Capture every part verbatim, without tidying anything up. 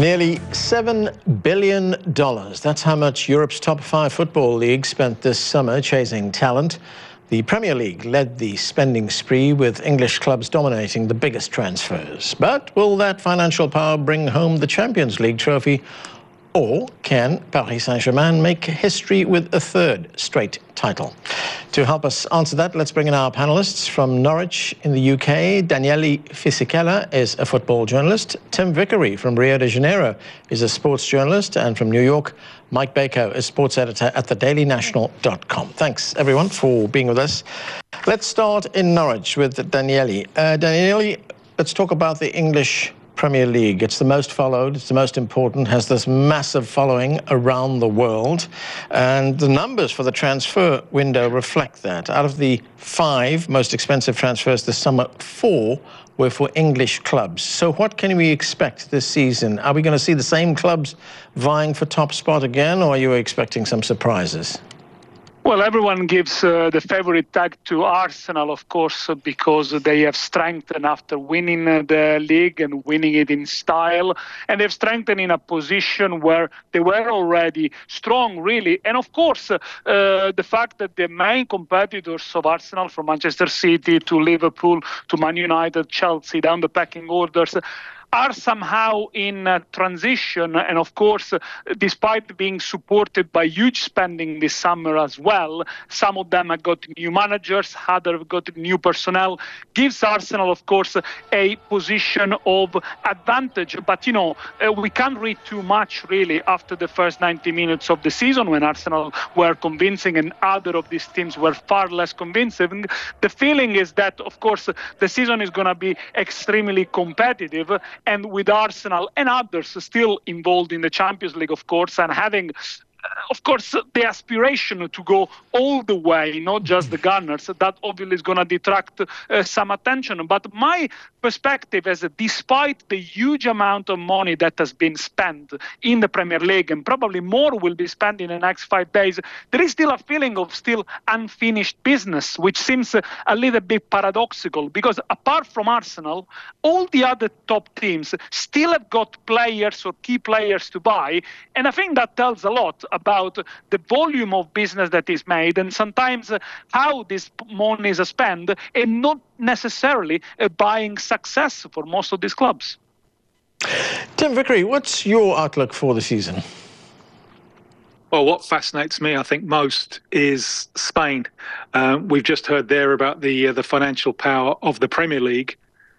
Nearly seven billion dollars. That's how much Europe's top five football leagues spent this summer chasing talent. The Premier League led the spending spree, with English clubs dominating the biggest transfers. But will that financial power bring home the Champions League trophy? Or can Paris Saint-Germain make history with a third straight title? To help us answer that, let's bring in our panelists. From Norwich in the U K, Daniele Fisichella is a football journalist. Tim Vickery from Rio de Janeiro is a sports journalist. And from New York, Mike Baker is sports editor at the daily national dot com. Thanks, everyone, for being with us. Let's start in Norwich with Daniele. Uh, Daniele, let's talk about the English Premier League. It's the most followed, it's the most important, has this massive following around the world. And the numbers for the transfer window reflect that. Out of the five most expensive transfers this summer, four were for English clubs. So what can we expect this season? Are we going to see the same clubs vying for top spot again, or are you expecting some surprises? Well, everyone gives uh, the favorite tag to Arsenal, of course, because they have strengthened after winning uh, the league and winning it in style. And they've strengthened in a position where they were already strong, really. And of course, uh, uh, the fact that the main competitors of Arsenal, from Manchester City to Liverpool to Man United, Chelsea, down the pecking orders, are somehow in uh, transition. And of course, uh, despite being supported by huge spending this summer as well, some of them have got new managers, others have got new personnel, gives Arsenal, of course, a position of advantage. But, you know, uh, we can't read too much, really, after the first ninety minutes of the season, when Arsenal were convincing and other of these teams were far less convincing. The feeling is that, of course, the season is going to be extremely competitive. And with Arsenal and others still involved in the Champions League, of course, and having, of course, the aspiration to go all the way, not just the Gunners, that obviously is going to detract uh, some attention. But my perspective is that despite the huge amount of money that has been spent in the Premier League, and probably more will be spent in the next five days, there is still a feeling of still unfinished business, which seems uh, a little bit paradoxical, because apart from Arsenal, all the other top teams still have got players or key players to buy. And I think that tells a lot about the volume of business that is made, and sometimes uh, how this money is spent, and not necessarily uh, buying success for most of these clubs. Tim Vickery, what's your outlook for the season? Well, what fascinates me, I think, most is Spain. Uh, we've just heard there about the uh, the financial power of the Premier League,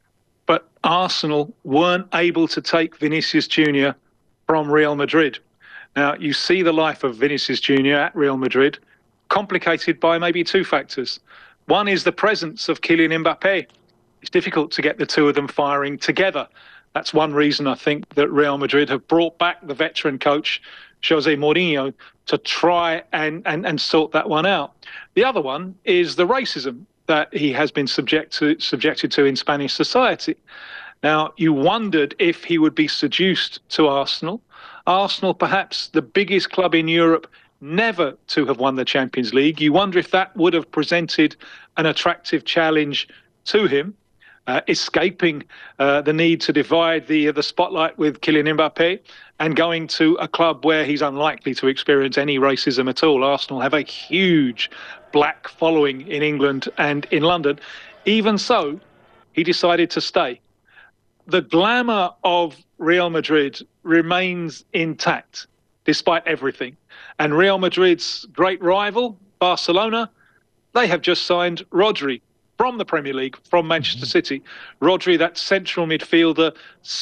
but Arsenal weren't able to take Vinicius Junior from Real Madrid. Now, you see the life of Vinicius Junior at Real Madrid complicated by maybe two factors. One is the presence of Kylian Mbappé. It's difficult to get the two of them firing together. That's one reason I think that Real Madrid have brought back the veteran coach, Jose Mourinho, to try and, and, and sort that one out. The other one is the racism that he has been subject to, subjected to in Spanish society. Now, you wondered if he would be seduced to Arsenal. Arsenal, perhaps the biggest club in Europe never to have won the Champions League. You wonder if that would have presented an attractive challenge to him, uh, escaping uh, the need to divide the, the spotlight with Kylian Mbappé and going to a club where he's unlikely to experience any racism at all. Arsenal have a huge black following in England and in London. Even so, he decided to stay. The glamour of Real Madrid remains intact despite everything. And Real Madrid's great rival, Barcelona, they have just signed Rodri from the Premier League, from Manchester City. Rodri, that central midfielder,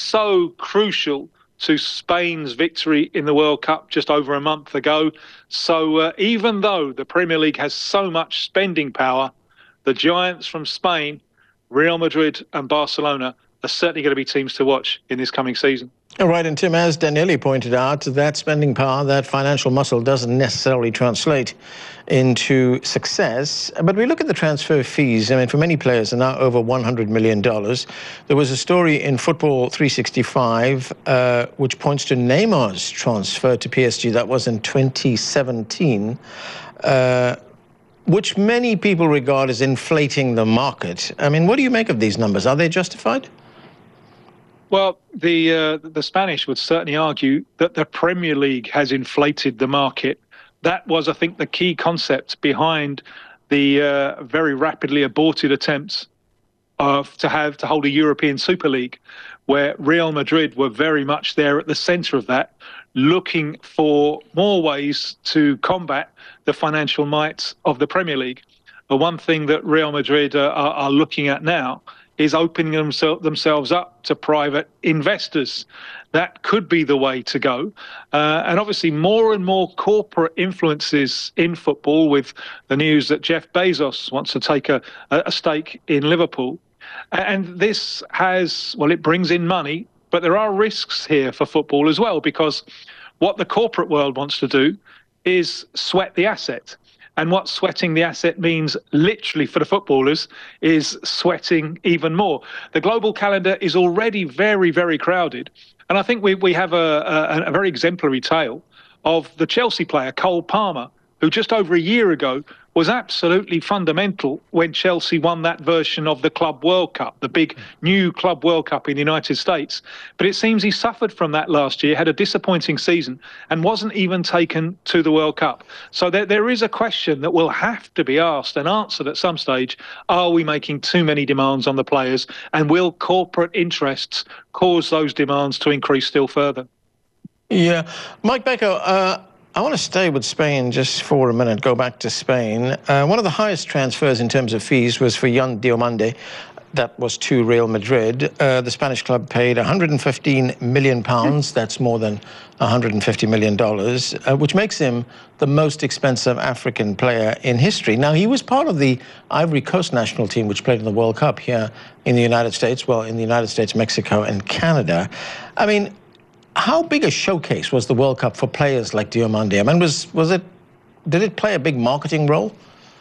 so crucial to Spain's victory in the World Cup just over a month ago. So uh, even though the Premier League has so much spending power, the giants from Spain, Real Madrid and Barcelona, are certainly going to be teams to watch in this coming season. All right, and Tim, as Daniele pointed out, that spending power, that financial muscle doesn't necessarily translate into success. But we look at the transfer fees. I mean, for many players, are now over one hundred million dollars. There was a story in Football three sixty-five uh, which points to Neymar's transfer to P S G. That was in twenty seventeen. Uh, which many people regard as inflating the market. I mean, what do you make of these numbers? Are they justified? Well, the uh, the Spanish would certainly argue that the Premier League has inflated the market. That was, I think, the key concept behind the uh, very rapidly aborted attempts of to have to hold a European Super League, where Real Madrid were very much there at the centre of that, looking for more ways to combat the financial might of the Premier League. The one thing that Real Madrid uh, are, are looking at now is opening themse- themselves up to private investors. That could be the way to go. Uh, and obviously more and more corporate influences in football, with the news that Jeff Bezos wants to take a, a stake in Liverpool. And this has, well, it brings in money, but there are risks here for football as well, because what the corporate world wants to do is sweat the asset. And what sweating the asset means literally for the footballers is sweating even more. The global calendar is already very, very crowded. And I think we, we have a, a, a very exemplary tale of the Chelsea player, Cole Palmer, who just over a year ago was absolutely fundamental when Chelsea won that version of the Club World Cup, the big new Club World Cup in the United States. But it seems he suffered from that last year, had a disappointing season, and wasn't even taken to the World Cup. So there, there is a question that will have to be asked and answered at some stage. Are we making too many demands on the players? And will corporate interests cause those demands to increase still further? Yeah. Mike Becker, uh, I want to stay with Spain just for a minute, go back to Spain. Uh, one of the highest transfers in terms of fees was for Yan Diomande. That was to Real Madrid. Uh, the Spanish club paid one hundred fifteen million pounds. That's more than one hundred fifty million dollars, uh, which makes him the most expensive African player in history. Now, he was part of the Ivory Coast national team, which played in the World Cup here in the United States, well, in the United States, Mexico, and Canada. I mean, how big a showcase was the World Cup for players like Diomande? I mean, was was it? Did it play a big marketing role?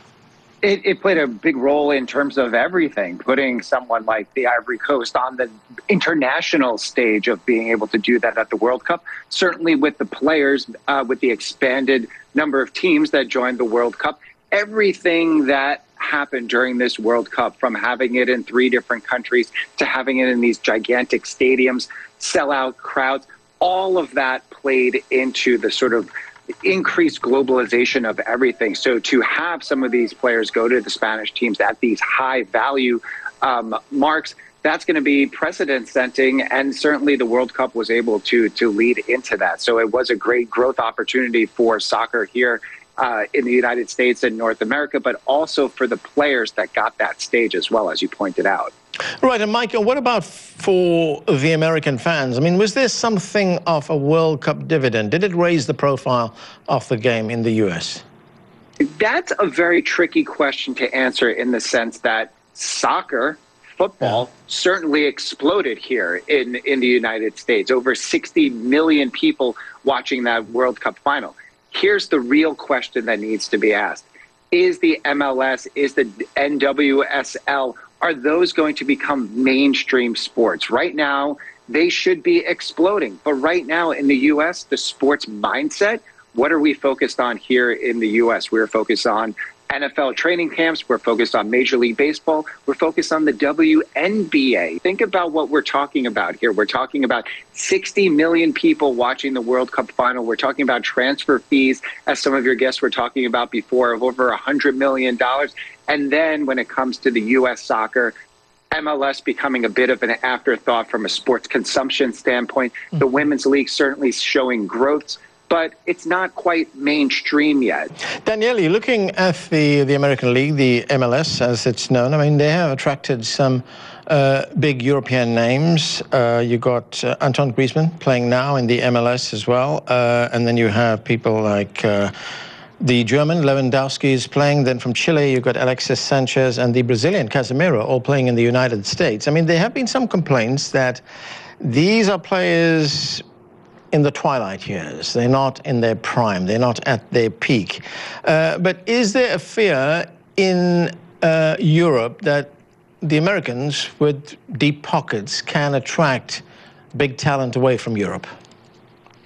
It, it played a big role in terms of everything, putting someone like the Ivory Coast on the international stage of being able to do that at the World Cup. Certainly with the players, uh, with the expanded number of teams that joined the World Cup, everything that happened during this World Cup, from having it in three different countries to having it in these gigantic stadiums, sellout crowds, all of that played into the sort of increased globalization of everything. So to have some of these players go to the Spanish teams at these high value um, marks, that's going to be precedent setting. And certainly the World Cup was able to to lead into that. So it was a great growth opportunity for soccer here uh, in the United States and North America, but also for the players that got that stage as well, as you pointed out. Right, and Michael, what about for the American fans? I mean, was there something of a World Cup dividend? Did it raise the profile of the game in the U S? That's a very tricky question to answer, in the sense that soccer, football, yeah. certainly exploded here in, in the United States. Over sixty million people watching that World Cup final. Here's the real question that needs to be asked. Is the M L S, is the N W S L, are those going to become mainstream sports? Right now, they should be exploding. But right now in the U S, the sports mindset, what are we focused on here in the U S? We're focused on N F L training camps. We're focused on Major League Baseball. We're focused on the W N B A. Think about what we're talking about here. We're talking about sixty million people watching the World Cup final. We're talking about transfer fees, as some of your guests were talking about before, of over one hundred million dollars. And then when it comes to the U S soccer, M L S becoming a bit of an afterthought from a sports consumption standpoint. Mm-hmm. The Women's League certainly showing growth, but it's not quite mainstream yet. Danielle, you're looking at the, the American League, the M L S as it's known. I mean, they have attracted some uh, big European names. Uh, you got uh, Antoine Griezmann playing now in the M L S as well. Uh, and then you have people like uh, the German Lewandowski is playing. Then from Chile, you've got Alexis Sanchez, and the Brazilian Casemiro all playing in the United States. I mean, there have been some complaints that these are players in the twilight years. They're not in their prime. They're not at their peak. Uh, but is there a fear in uh, Europe that the Americans with deep pockets can attract big talent away from Europe?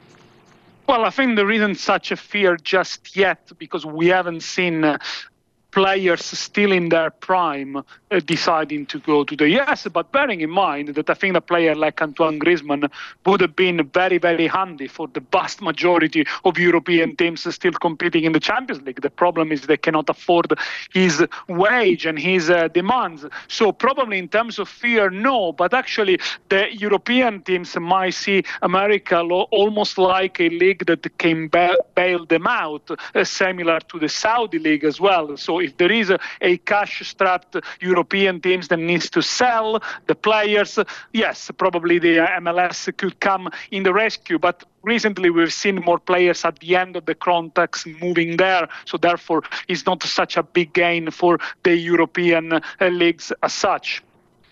Well, I think there isn't such a fear just yet, because we haven't seen uh, players still in their prime uh, deciding to go to the U S. But bearing in mind that I think a player like Antoine Griezmann would have been very, very handy for the vast majority of European teams still competing in the Champions League. The problem is they cannot afford his wage and his uh, demands. So probably in terms of fear, no. But actually, the European teams might see America lo- almost like a league that can ba- bail them out, uh, similar to the Saudi League as well. So if there is a, a cash-strapped European teams that needs to sell the players, yes, probably the M L S could come in the rescue. But recently we've seen more players at the end of the contracts moving there. So therefore, it's not such a big gain for the European uh, leagues as such.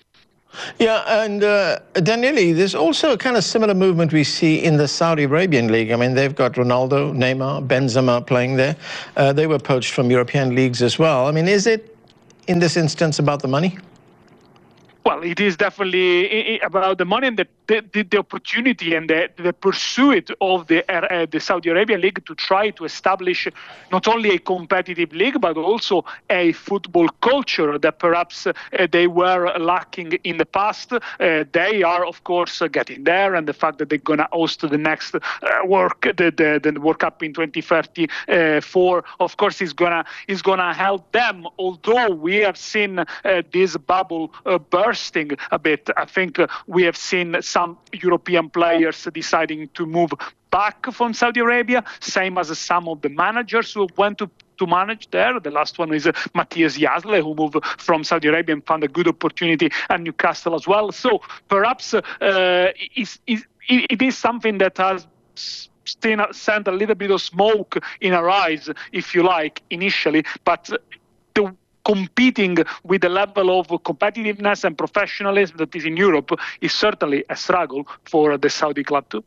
Yeah, and uh, Daniele, there's also a kind of similar movement we see in the Saudi Arabian League. I mean, they've got Ronaldo, Neymar, Benzema playing there. Uh, they were poached from European leagues as well. I mean, is it, in this instance, about the money? Well, it is definitely about the money and the the, the opportunity and the, the pursuit of the uh, the Saudi Arabian League to try to establish not only a competitive league but also a football culture that perhaps uh, they were lacking in the past. Uh, they are, of course, uh, getting there, and the fact that they're going to host the next uh, work the, the the World Cup in twenty thirty-four, of course, is gonna is gonna help them. Although we have seen uh, this bubble uh, bursting a bit, I think uh, we have seen some Some European players deciding to move back from Saudi Arabia, same as some of the managers who went to, to manage there. The last one is uh, Matthias Jasle, who moved from Saudi Arabia and found a good opportunity at Newcastle as well. So perhaps uh, it's, it's, it is something that has still sent a little bit of smoke in our eyes, if you like, initially, but the competing with the level of competitiveness and professionalism that is in Europe is certainly a struggle for the Saudi club too.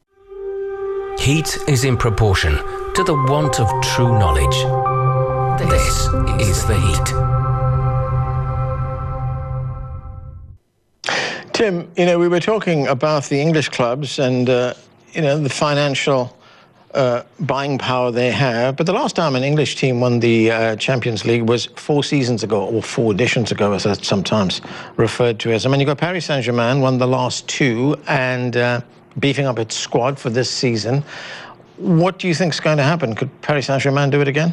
Heat is in proportion to the want of true knowledge. This is The Heat. Tim, you know, we were talking about the English clubs and, uh, you know, the financial Uh, buying power they have. But the last time an English team won the uh, Champions League was four seasons ago, or four editions ago, as that's sometimes referred to as. I mean, you've got Paris Saint-Germain, won the last two, and uh, beefing up its squad for this season. What do you think is going to happen? Could Paris Saint-Germain do it again?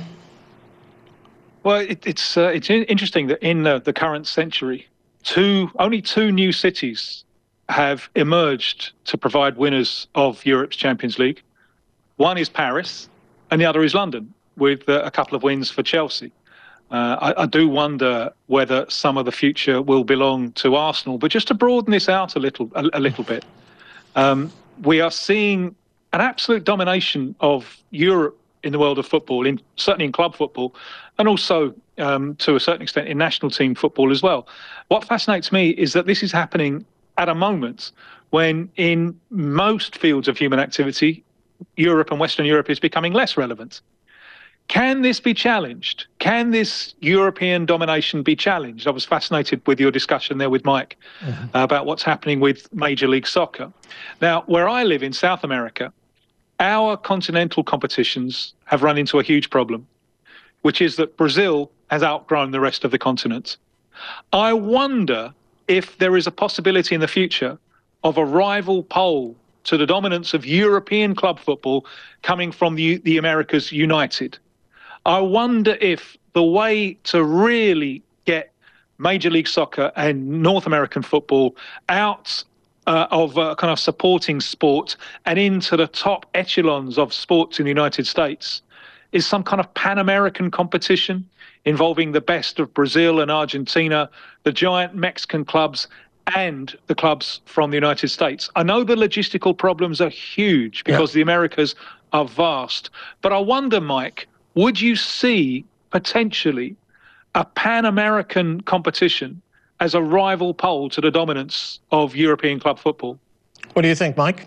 Well, it, it's uh, it's interesting that in uh, the current century, two only two new cities have emerged to provide winners of Europe's Champions League. One is Paris, and the other is London, with uh, a couple of wins for Chelsea. Uh, I, I do wonder whether some of the future will belong to Arsenal. But just to broaden this out a little, a, a little bit, um, we are seeing an absolute domination of Europe in the world of football, in certainly in club football, and also um, to a certain extent in national team football as well. What fascinates me is that this is happening at a moment when, in most fields of human activity, Europe and Western Europe is becoming less relevant. Can this be challenged? Can this European domination be challenged? I was fascinated with your discussion there with Mike mm-hmm. uh, about what's happening with Major League Soccer. Now, where I live in South America, our continental competitions have run into a huge problem, which is that Brazil has outgrown the rest of the continent. I wonder if there is a possibility in the future of a rival pole to the dominance of European club football coming from the, the Americas united. I wonder if the way to really get Major League Soccer and North American football out uh, of uh, kind of supporting sport and into the top echelons of sports in the United States is some kind of Pan-American competition involving the best of Brazil and Argentina, the giant Mexican clubs, and the clubs from the United States. I know the logistical problems are huge because yeah. the Americas are vast, but I wonder, Mike, would you see potentially a Pan-American competition as a rival pole to the dominance of European club football? What do you think, Mike?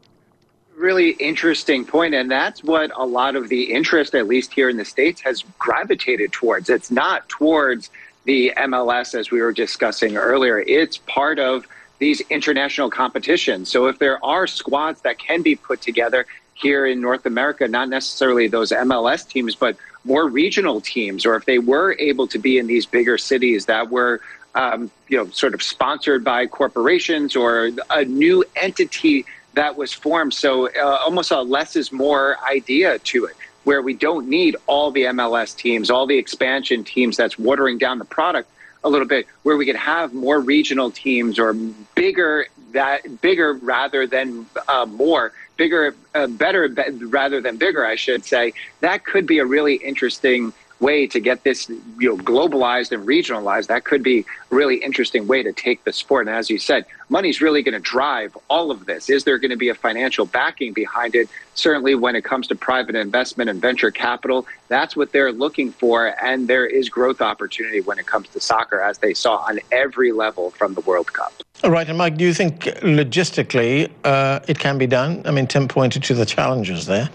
Really interesting point, and that's what a lot of the interest, at least here in the States, has gravitated towards. It's not towards the M L S, as we were discussing earlier. It's part of these international competitions. So if there are squads that can be put together here in North America, not necessarily those M L S teams, but more regional teams, or if they were able to be in these bigger cities that were, um, you know, sort of sponsored by corporations or a new entity that was formed. So uh, almost a less is more idea to it, where we don't need all the M L S teams, all the expansion teams that's watering down the product a little bit, where we could have more regional teams or bigger that bigger rather than uh, more bigger, uh, better be- rather than bigger, I should say. That could be a really interesting way to get this, you know, globalized and regionalized. That could be a really interesting way to take the sport. And as you said, money's really going to drive all of this. Is there going to be a financial backing behind it? Certainly when it comes to private investment and venture capital, that's what they're looking for. And there is growth opportunity when it comes to soccer, as they saw on every level from the World Cup. All right. And Mike, do you think logistically uh, it can be done? I mean, Tim pointed to the challenges there.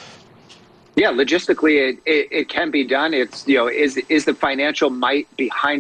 Yeah, logistically, it, it, it can be done. It's, you know, is is the financial might behind